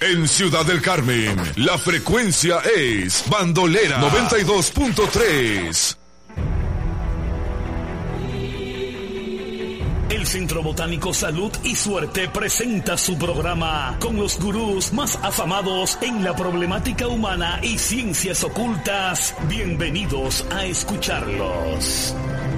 En Ciudad del Carmen, la frecuencia es Bandolera 92.3. El Centro Botánico Salud y Suerte presenta su programa con los gurús más afamados en la problemática humana y ciencias ocultas. Bienvenidos a escucharlos.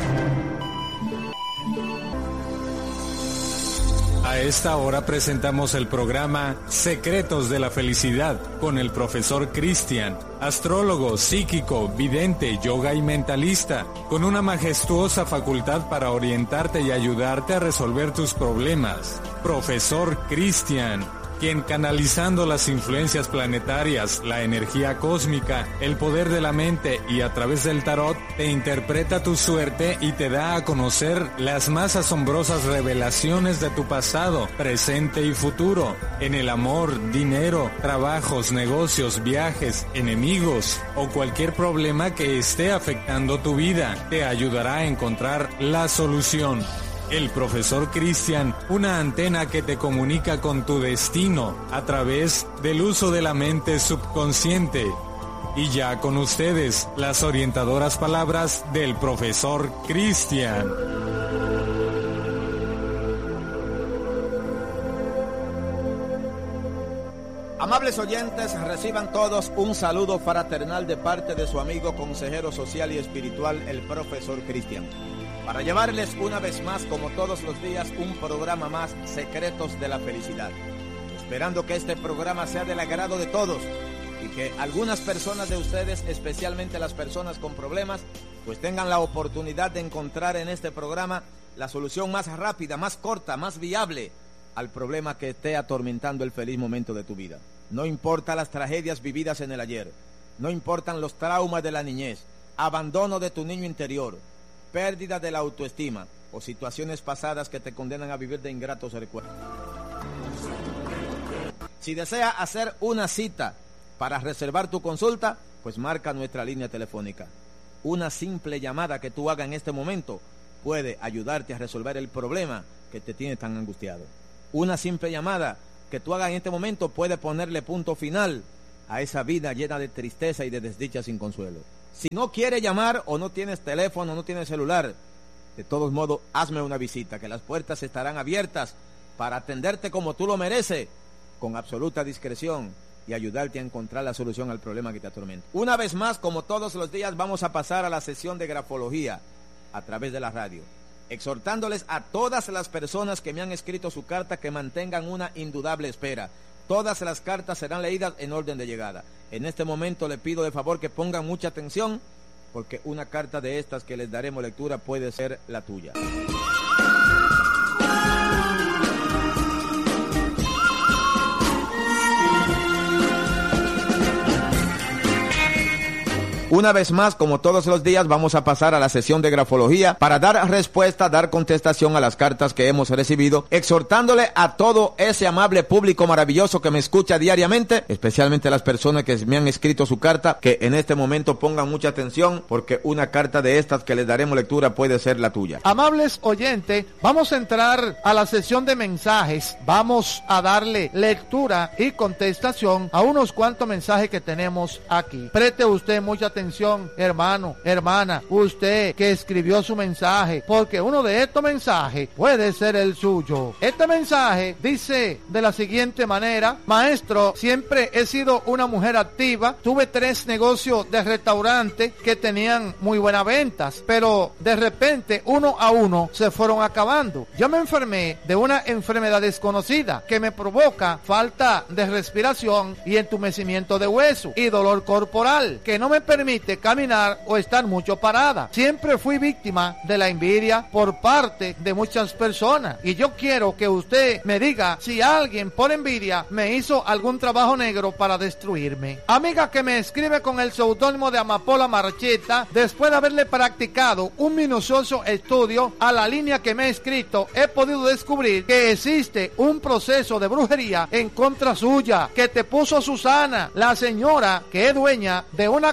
A esta hora presentamos el programa Secretos de la Felicidad con el profesor Cristian, astrólogo, psíquico, vidente, yoga y mentalista, con una majestuosa facultad para orientarte y ayudarte a resolver tus problemas. Profesor Cristian, quien canalizando las influencias planetarias, la energía cósmica, el poder de la mente y a través del tarot, te interpreta tu suerte y te da a conocer las más asombrosas revelaciones de tu pasado, presente y futuro, en el amor, dinero, trabajos, negocios, viajes, enemigos o cualquier problema que esté afectando tu vida. Te ayudará a encontrar la solución. El profesor Cristian, una antena que te comunica con tu destino a través del uso de la mente subconsciente. Y ya con ustedes, las orientadoras palabras del profesor Cristian. Amables oyentes, reciban todos un saludo fraternal de parte de su amigo consejero social y espiritual, el profesor Cristian, para llevarles una vez más, como todos los días, un programa más, Secretos de la Felicidad. Esperando que este programa sea del agrado de todos y que algunas personas de ustedes, especialmente las personas con problemas, pues tengan la oportunidad de encontrar en este programa la solución más rápida, más corta, más viable al problema que esté atormentando el feliz momento de tu vida. No importa las tragedias vividas en el ayer, no importan los traumas de la niñez, abandono de tu niño interior, pérdida de la autoestima o situaciones pasadas que te condenan a vivir de ingratos recuerdos. Si desea hacer una cita para reservar tu consulta, pues marca nuestra línea telefónica. Una simple llamada que tú hagas en este momento puede ayudarte a resolver el problema que te tiene tan angustiado. Una simple llamada que tú hagas en este momento puede ponerle punto final a esa vida llena de tristeza y de desdicha sin consuelo. Si no quieres llamar o no tienes teléfono, no tienes celular, de todos modos, hazme una visita, que las puertas estarán abiertas para atenderte como tú lo mereces, con absoluta discreción y ayudarte a encontrar la solución al problema que te atormenta. Una vez más, como todos los días, vamos a pasar a la sesión de grafología a través de la radio, exhortándoles a todas las personas que me han escrito su carta que mantengan una indudable espera. Todas las cartas serán leídas en orden de llegada. En este momento le pido de favor que pongan mucha atención, porque una carta de estas que les daremos lectura puede ser la tuya. Una vez más, como todos los días, vamos a pasar a la sesión de grafología para dar respuesta, dar contestación a las cartas que hemos recibido, exhortándole a todo ese amable público maravilloso que me escucha diariamente, especialmente a las personas que me han escrito su carta, que en este momento pongan mucha atención, porque una carta de estas que les daremos lectura puede ser la tuya. Amables oyentes, vamos a entrar a la sesión de mensajes. Vamos a darle lectura y contestación a unos cuantos mensajes que tenemos aquí. Preste usted mucha atención, hermano, hermana, usted que escribió su mensaje, porque uno de estos mensajes puede ser el suyo. Este mensaje dice de la siguiente manera: maestro, siempre he sido una mujer activa, tuve 3 negocios de restaurante que tenían muy buenas ventas, pero de repente uno a uno se fueron acabando. Yo me enfermé de una enfermedad desconocida que me provoca falta de respiración y entumecimiento de hueso y dolor corporal que no me permite caminar o estar mucho parada. Siempre fui víctima de la envidia por parte de muchas personas y yo quiero que usted me diga si alguien por envidia me hizo algún trabajo negro para destruirme. Amiga que me escribe con el seudónimo de Amapola Marcheta, después de haberle practicado un minucioso estudio a la línea que me ha escrito, he podido descubrir que existe un proceso de brujería en contra suya que te puso Susana, la señora que es dueña de una cafetería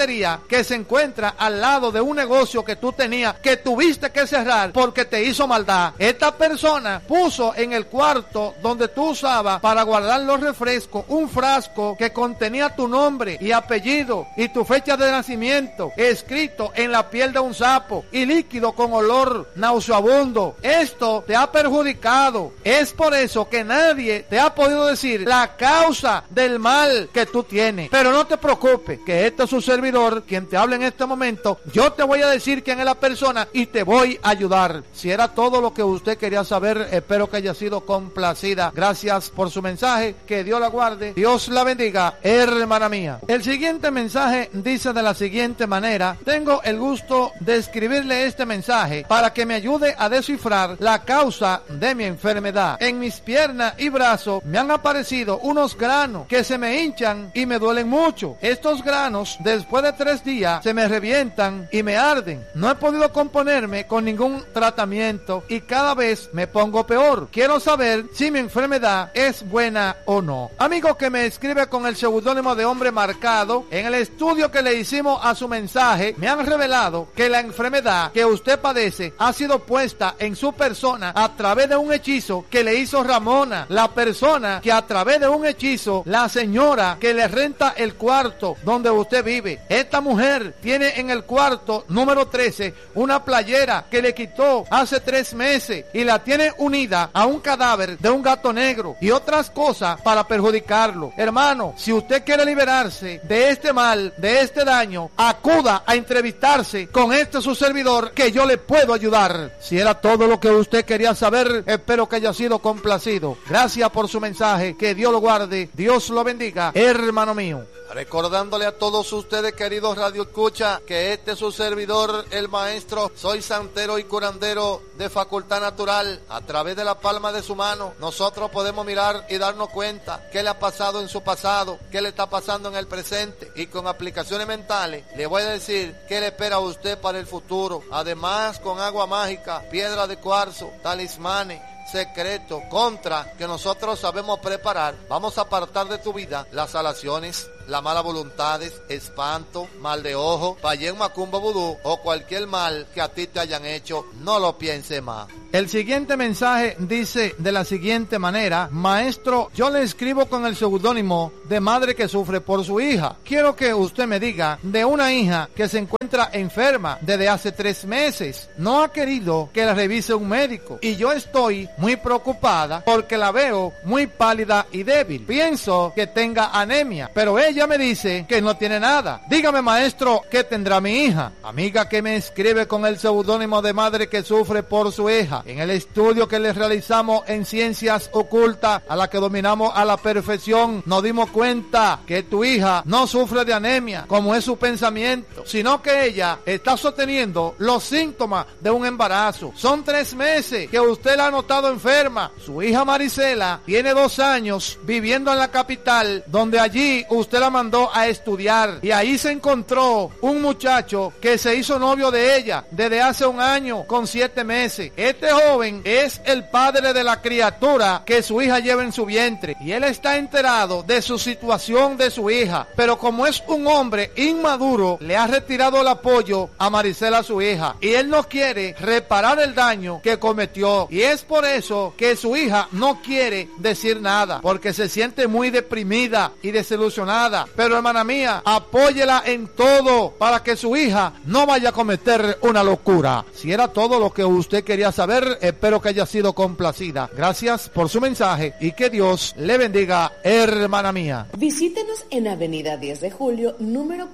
ferretería que se encuentra al lado de un negocio que tú tenías, que tuviste que cerrar porque te hizo maldad. Esta persona puso en el cuarto donde tú usabas para guardar los refrescos un frasco que contenía tu nombre y apellido y tu fecha de nacimiento escrito en la piel de un sapo y líquido con olor nauseabundo. Esto te ha perjudicado. Es por eso que nadie te ha podido decir la causa del mal que tú tienes. Pero no te preocupes, que este es su servidor quien te habla en este momento. Yo te voy a decir quién es la persona y te voy a ayudar. Si era todo lo que usted quería saber, espero que haya sido complacida. Gracias por su mensaje, que Dios la guarde, Dios la bendiga, hermana mía. El siguiente mensaje dice de la siguiente manera: tengo el gusto de escribirle este mensaje para que me ayude a descifrar la causa de mi enfermedad. En mis piernas y brazos me han aparecido unos granos que se me hinchan y me duelen mucho. Estos granos, después de 3 días, se me revientan y me arden. No he podido componerme con ningún tratamiento y cada vez me pongo peor. Quiero saber si mi enfermedad es buena o no. Amigo que me escribe con el seudónimo de Hombre Marcado, en el estudio que le hicimos a su mensaje, me han revelado que la enfermedad que usted padece ha sido puesta en su persona a través de un hechizo que le hizo Ramona, la persona que a través de un hechizo, la señora que le renta el cuarto donde usted vive. Esta mujer tiene en el cuarto número 13 una playera que le quitó hace 3 meses y la tiene unida a un cadáver de un gato negro y otras cosas para perjudicarlo. Hermano, si usted quiere liberarse de este mal, de este daño, acuda a entrevistarse con su servidor, que yo le puedo ayudar. Si era todo lo que usted quería saber, espero que haya sido complacido. Gracias por su mensaje, que Dios lo guarde, Dios lo bendiga, hermano mío. Recordándole a todos ustedes, queridos Radio Escucha, que este es su servidor, el maestro, soy santero y curandero de facultad natural. A través de la palma de su mano, nosotros podemos mirar y darnos cuenta qué le ha pasado en su pasado, qué le está pasando en el presente, y con aplicaciones mentales le voy a decir qué le espera a usted para el futuro. Además, con agua mágica, piedra de cuarzo, talismanes, secreto contra que nosotros sabemos preparar, vamos a apartar de tu vida las alaciones, las malas voluntades, espanto, mal de ojo, payén, macumba, vudú o cualquier mal que a ti te hayan hecho. No lo piense más. El siguiente mensaje dice de la siguiente manera: maestro, yo le escribo con el seudónimo de madre que sufre por su hija. Quiero que usted me diga de una hija que se encuentra enferma desde hace 3 meses. No ha querido que la revise un médico y yo estoy muy preocupada porque la veo muy pálida y débil. Pienso que tenga anemia, pero ella me dice que no tiene nada. Dígame, maestro, ¿qué tendrá mi hija? Amiga que me escribe con el seudónimo de madre que sufre por su hija, en el estudio que le realizamos en ciencias ocultas, a la que dominamos a la perfección, nos dimos cuenta que tu hija no sufre de anemia, como es su pensamiento, sino que ella está sosteniendo los síntomas de un embarazo. Son 3 meses que usted la ha notado enferma. Su hija Marisela tiene 2 años viviendo en la capital, donde allí usted la mandó a estudiar, y ahí se encontró un muchacho que se hizo novio de ella desde hace 1 año con 7 meses. Este joven es el padre de la criatura que su hija lleva en su vientre, y él está enterado de su situación de su hija, pero como es un hombre inmaduro, le ha retirado el apoyo a Marisela, su hija, y él no quiere reparar el daño que cometió, y es por eso que su hija no quiere decir nada, porque se siente muy deprimida y desilusionada. Pero hermana mía, apóyela en todo para que su hija no vaya a cometer una locura. Si era todo lo que usted quería saber, espero que haya sido complacida. Gracias por su mensaje y que Dios le bendiga, hermana mía. Visítenos en Avenida 10 de Julio, número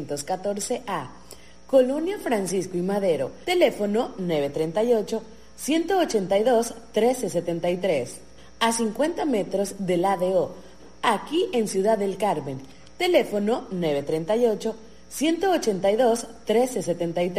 414A, Colonia Francisco y Madero. Teléfono 938-182-1373. A 50 metros del ADO, aquí en Ciudad del Carmen. Teléfono 938-182-1373.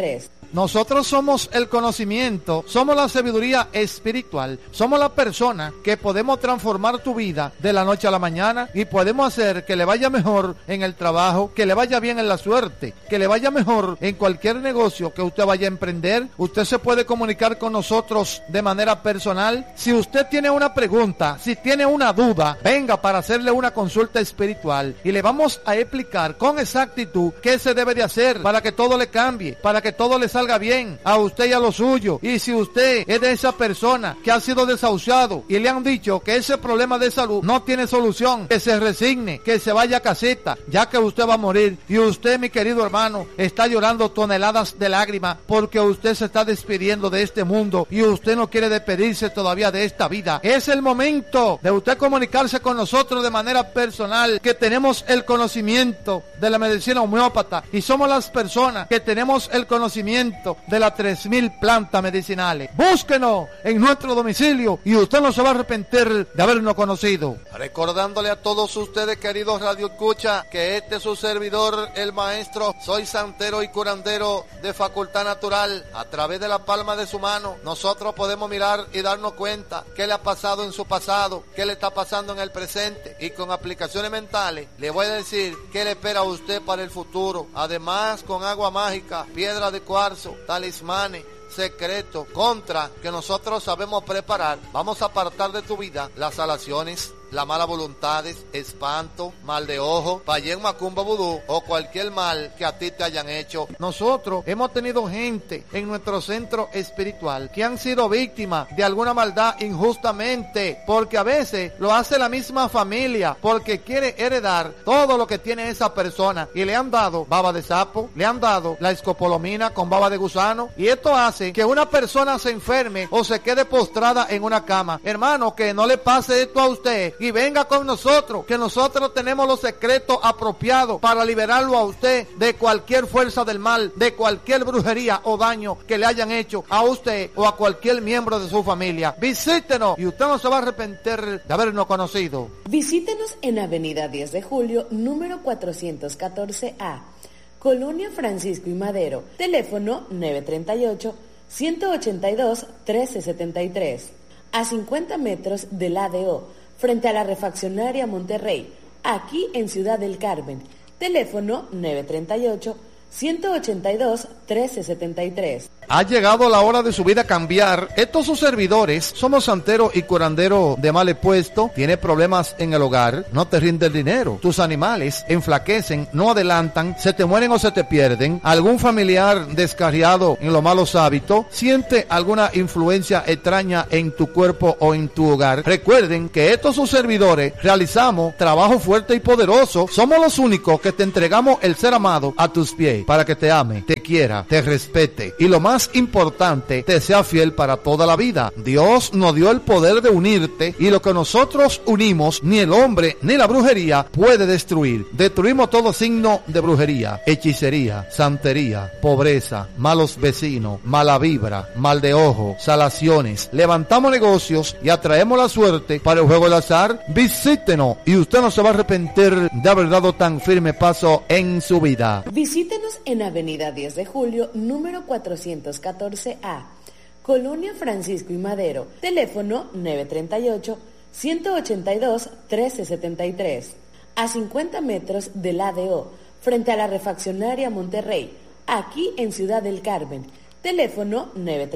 Nosotros somos el conocimiento, somos la sabiduría espiritual, somos la persona que podemos transformar tu vida de la noche a la mañana y podemos hacer que le vaya mejor en el trabajo, que le vaya bien en la suerte, que le vaya mejor en cualquier negocio que usted vaya a emprender. Usted se puede comunicar con nosotros de manera personal. Si usted tiene una pregunta, si tiene una duda, venga para hacerle una consulta espiritual y le vamos a explicar con exactitud qué se debe de hacer para que todo le cambie, para que todo le salga bien a usted y a lo suyo. Y si usted es de esa persona que ha sido desahuciado y le han dicho que ese problema de salud no tiene solución, que se resigne, que se vaya a caseta, ya que usted va a morir. Y usted, mi querido hermano, está llorando toneladas de lágrimas porque usted se está despidiendo de este mundo y usted no quiere despedirse todavía de esta vida. Es el momento de usted comunicarse con nosotros de manera personal, que tenemos el conocimiento de la medicina homeópata y somos las personas que tenemos el conocimiento de las 3000 plantas medicinales. Búsquenos en nuestro domicilio y usted no se va a arrepentir de habernos conocido. Recordándole a todos ustedes, queridos Radio Escucha, que este es su servidor, el maestro, soy santero y curandero de Facultad Natural. A través de la palma de su mano, nosotros podemos mirar y darnos cuenta qué le ha pasado en su pasado, qué le está pasando en el presente, y con aplicaciones mentales le voy a decir qué le espera a usted para el futuro. Además, con agua mágica, piedra de cuarzo, talismanes, secretos, contra que nosotros sabemos preparar, vamos a apartar de tu vida las salaciones, las malas voluntades, espanto, mal de ojo, payén, macumba, vudú o cualquier mal que a ti te hayan hecho. Nosotros hemos tenido gente en nuestro centro espiritual que han sido víctimas de alguna maldad injustamente, porque a veces lo hace la misma familia, porque quiere heredar todo lo que tiene esa persona, y le han dado baba de sapo, le han dado la escopolomina con baba de gusano, y esto hace que una persona se enferme o se quede postrada en una cama. Hermano, que no le pase esto a usted, y venga con nosotros, que nosotros tenemos los secretos apropiados para liberarlo a usted de cualquier fuerza del mal, de cualquier brujería o daño que le hayan hecho a usted o a cualquier miembro de su familia. Visítenos y usted no se va a arrepentir de habernos conocido. Visítenos en Avenida 10 de Julio, número 414A, Colonia Francisco y Madero, teléfono 938-182-1373, a 50 metros del ADO, frente a la refaccionaria Monterrey, aquí en Ciudad del Carmen, teléfono 938-182-1373. Ha llegado la hora de su vida cambiar. Estos sus servidores, somos santero y curandero de mal puesto. Tiene problemas en el hogar, no te rinde el dinero, tus animales enflaquecen, no adelantan, se te mueren o se te pierden, algún familiar descarriado en los malos hábitos, siente alguna influencia extraña en tu cuerpo o en tu hogar. Recuerden que estos sus servidores realizamos trabajo fuerte y poderoso. Somos los únicos que te entregamos el ser amado a tus pies para que te ame, te quiera, te respete y lo más importante, te sea fiel para toda la vida. Dios nos dio el poder de unirte, y lo que nosotros unimos, ni el hombre ni la brujería puede destruir. Destruimos todo signo de brujería, hechicería, santería, pobreza, malos vecinos, mala vibra, mal de ojo, salaciones. Levantamos negocios y atraemos la suerte para el juego del azar. Visítenos y usted no se va a arrepentir de haber dado tan firme paso en su vida. Visítenos en Avenida 10 de Julio, número 414A, Colonia Francisco y Madero, teléfono 938-182-1373, a 50 metros del ADO, frente a la refaccionaria Monterrey, aquí en Ciudad del Carmen, teléfono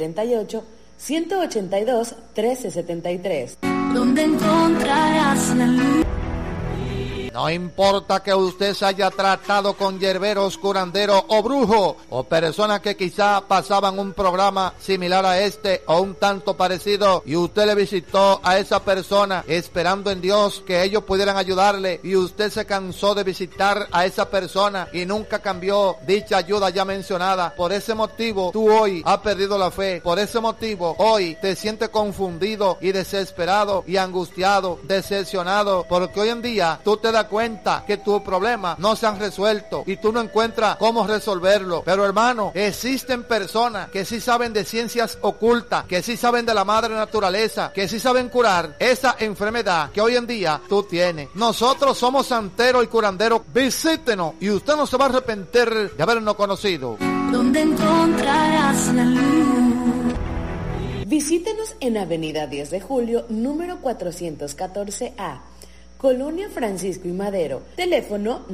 938-182-1373. Donde encontrarás la luz. No importa que usted se haya tratado con yerberos, curanderos o brujos, o personas que quizá pasaban un programa similar a este o un tanto parecido, y usted le visitó a esa persona esperando en Dios que ellos pudieran ayudarle, y usted se cansó de visitar a esa persona y nunca cambió dicha ayuda ya mencionada. Por ese motivo tú hoy has perdido la fe. Por ese motivo hoy te sientes confundido y desesperado y angustiado, decepcionado, porque hoy en día tú te das cuenta que tus problemas no se han resuelto y tú no encuentras cómo resolverlo. Pero hermano, existen personas que sí saben de ciencias ocultas, que sí saben de la madre naturaleza, que sí saben curar esa enfermedad que hoy en día tú tienes. Nosotros somos santeros y curanderos. Visítenos y usted no se va a arrepentir de habernos conocido. donde encontrarás la luz. Visítenos en Avenida 10 de Julio, número 414A, Colonia Francisco y Madero, teléfono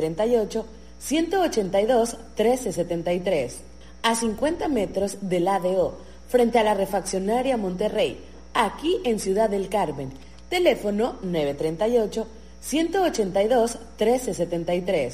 938-182-1373, a 50 metros del ADO, frente a la refaccionaria Monterrey, aquí en Ciudad del Carmen, teléfono 938-182-1373.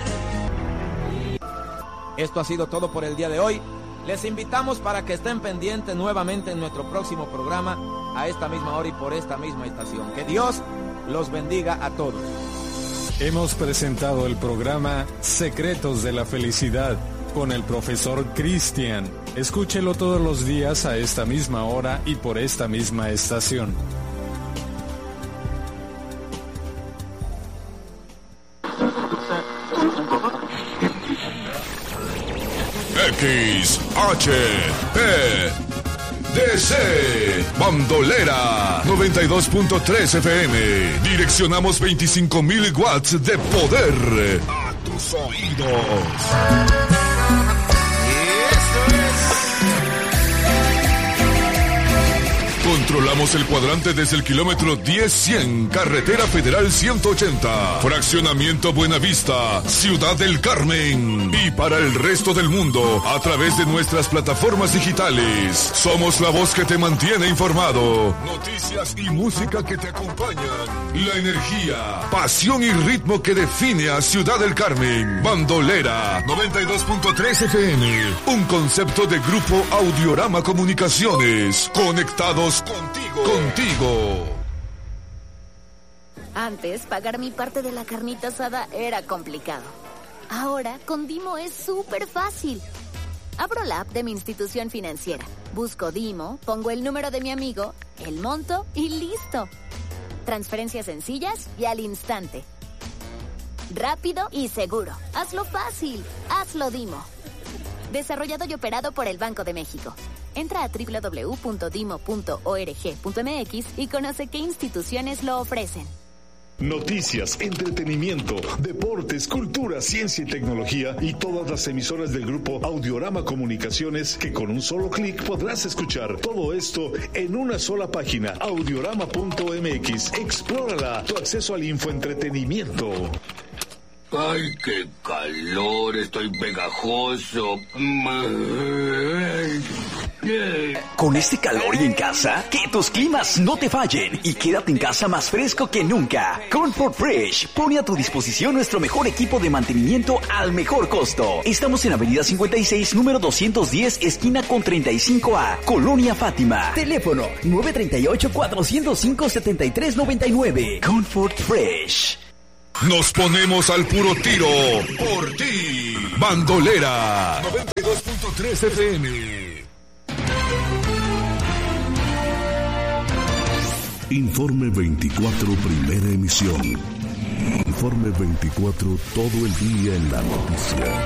Esto ha sido todo por el día de hoy. Les invitamos para que estén pendientes nuevamente en nuestro próximo programa a esta misma hora y por esta misma estación. Que Dios los bendiga a todos. Hemos presentado el programa Secretos de la Felicidad con el profesor Cristian. Escúchelo todos los días a esta misma hora y por esta misma estación. XHPDC Bandolera 92.3 FM. Direccionamos 25,000 watts de poder a tus oídos. Controlamos el cuadrante desde el kilómetro 10-100, Carretera Federal 180, Fraccionamiento Buenavista, Ciudad del Carmen. Y para el resto del mundo, a través de nuestras plataformas digitales. Somos la voz que te mantiene informado. Noticias y música que te acompañan. La energía, pasión y ritmo que define a Ciudad del Carmen. Bandolera 92.3 FM. Un concepto de Grupo Audiorama Comunicaciones. Conectados contigo. Antes, pagar mi parte de la carnita asada era complicado. Ahora, con Dimo es súper fácil. Abro la app de mi institución financiera, busco Dimo, pongo el número de mi amigo, el monto y listo. Transferencias sencillas y al instante. Rápido y seguro. Hazlo fácil. Hazlo Dimo. Desarrollado y operado por el Banco de México. Entra a www.dimo.org.mx y conoce qué instituciones lo ofrecen. Noticias, entretenimiento, deportes, cultura, ciencia y tecnología y todas las emisoras del grupo Audiorama Comunicaciones que con un solo clic podrás escuchar todo esto en una sola página, audiorama.mx. Explórala, tu acceso al infoentretenimiento. ¡Ay, qué calor! Estoy pegajoso. Con este calor y en casa, que tus climas no te fallen y quédate en casa más fresco que nunca. Comfort Fresh pone a tu disposición nuestro mejor equipo de mantenimiento al mejor costo. Estamos en Avenida 56, número 210, esquina con 35A, Colonia Fátima. Teléfono 938-405-7399. Comfort Fresh. Nos ponemos al puro tiro por ti. Bandolera 92.3 FM. Informe 24, primera emisión. Informe 24, todo el día en la noticia.